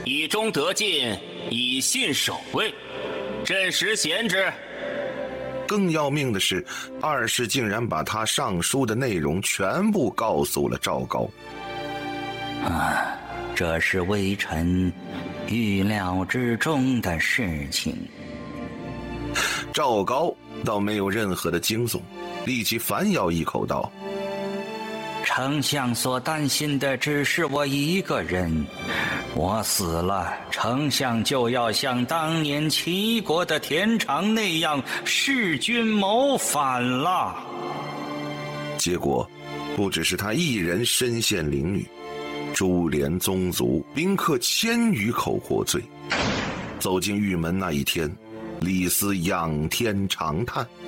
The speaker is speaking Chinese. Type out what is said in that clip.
以忠得进，以信守卫，朕实贤之。 更要命的是，二世竟然把他上书的内容全部告诉了赵高。 这是微臣预料之中的事情。 赵高倒没有任何的惊悚，立即反咬一口道： 丞相所担心的只是我一个人，我死了，丞相就要像当年齐国的田常那样弑君谋反了。 结果不只是他一人身陷囹圄，株连宗族，宾客1000余口获罪。走进狱门那一天，李斯仰天长叹。